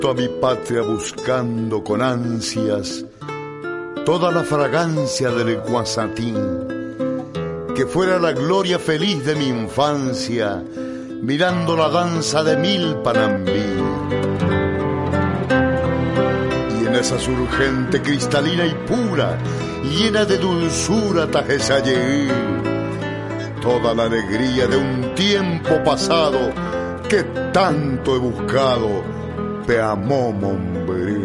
a mi patria buscando con ansias toda la fragancia del guasatín, que fuera la gloria feliz de mi infancia, mirando la danza de mil panambí. Y en esa surgente cristalina y pura, llena de dulzura Tajesayé, toda la alegría de un tiempo pasado que tanto he buscado, te amo, Momberé.